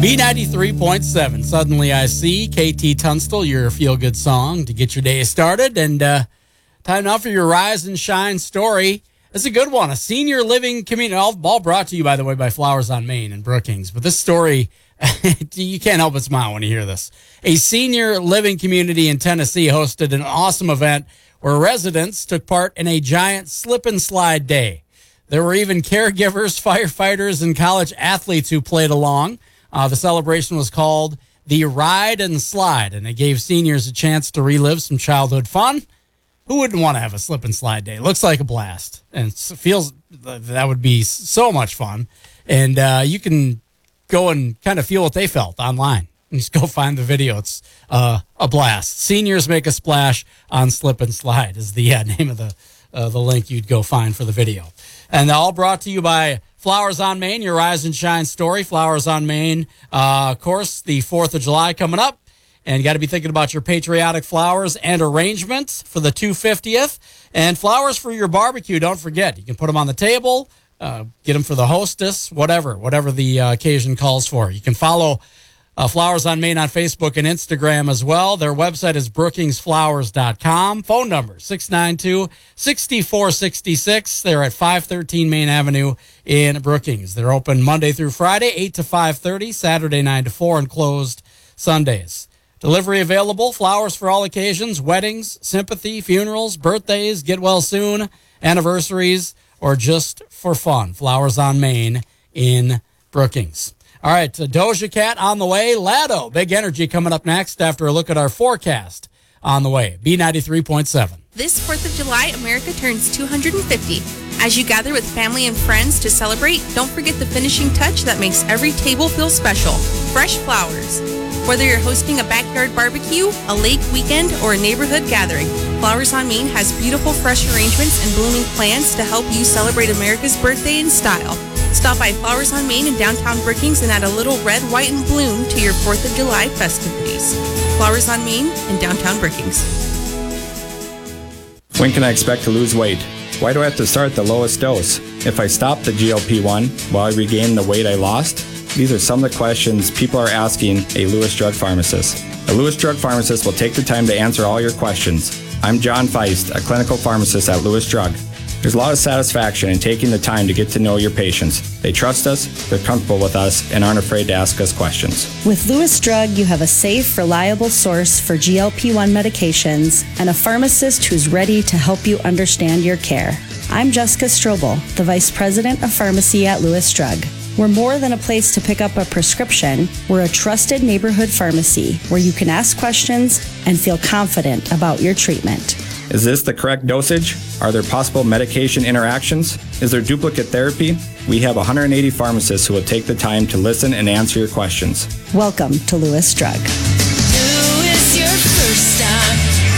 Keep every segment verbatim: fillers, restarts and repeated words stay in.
B ninety-three point seven. Suddenly I See, K T Tunstall, your feel-good song to get your day started. And uh, time now for your Rise and Shine story. It's a good one. A senior living community, all, all brought to you, by the way, by Flowers on Main in Brookings. But this story, you can't help but smile when you hear this. A senior living community in Tennessee hosted an awesome event where residents took part in a giant slip and slide day. There were even caregivers, firefighters, and college athletes who played along. Uh, the celebration was called the Ride and Slide, and it gave seniors a chance to relive some childhood fun. Who wouldn't want to have a slip and slide day? It looks like a blast, and it feels that would be so much fun. And uh, you can go and kind of feel what they felt online. And just go find the video. It's uh, a blast. Seniors make a splash on slip and slide is the uh, name of the uh, the link you'd go find for the video. And all brought to you by Flowers on Main, your Rise and Shine story. Flowers on Main, uh, of course, the fourth of July coming up. And you got to be thinking about your patriotic flowers and arrangements for the two hundred fiftieth. And flowers for your barbecue, don't forget. You can put them on the table, uh, get them for the hostess, whatever, whatever the uh, occasion calls for. You can follow uh, Flowers on Main on Facebook and Instagram as well. Their website is brookings flowers dot com. Phone number, six nine two, six four six six. They're at five thirteen Main Avenue in Brookings. They're open Monday through Friday, eight to five thirty, Saturday nine to four, and closed Sundays. Delivery available, flowers for all occasions, weddings, sympathy, funerals, birthdays, get well soon, anniversaries, or just for fun. Flowers on Main in Brookings. All right, uh, Doja Cat on the way. Lado, Big Energy coming up next after a look at our forecast on the way. B ninety-three point seven. This fourth of July, America turns two hundred fifty. As you gather with family and friends to celebrate, don't forget the finishing touch that makes every table feel special. Fresh flowers. Whether you're hosting a backyard barbecue, a lake weekend, or a neighborhood gathering, Flowers on Main has beautiful fresh arrangements and blooming plants to help you celebrate America's birthday in style. Stop by Flowers on Main in downtown Brookings and add a little red, white, and bloom to your fourth of July festivities. Flowers on Main in downtown Brookings. When can I expect to lose weight? Why do I have to start at the lowest dose? If I stop the G L P one, will I regain the weight I lost? These are some of the questions people are asking a Lewis Drug Pharmacist. A Lewis Drug Pharmacist will take the time to answer all your questions. I'm John Feist, a clinical pharmacist at Lewis Drug. There's a lot of satisfaction in taking the time to get to know your patients. They trust us, they're comfortable with us, and aren't afraid to ask us questions. With Lewis Drug, you have a safe, reliable source for G L P one medications and a pharmacist who's ready to help you understand your care. I'm Jessica Strobel, the Vice President of Pharmacy at Lewis Drug. We're more than a place to pick up a prescription. We're a trusted neighborhood pharmacy where you can ask questions and feel confident about your treatment. Is this the correct dosage? Are there possible medication interactions? Is there duplicate therapy? We have one hundred eighty pharmacists who will take the time to listen and answer your questions. Welcome to Lewis Drug. Lewis, your first stop.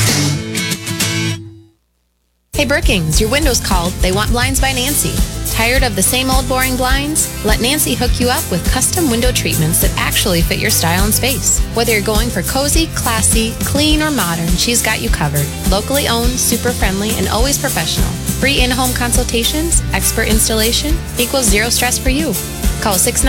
Hey Brookings, your window's called. They want Blinds by Nancy. Tired of the same old boring blinds? Let Nancy hook you up with custom window treatments that actually fit your style and space. Whether you're going for cozy, classy, clean, or modern, she's got you covered. Locally owned, super friendly, and always professional. Free in-home consultations, expert installation, equals zero stress for you. Call six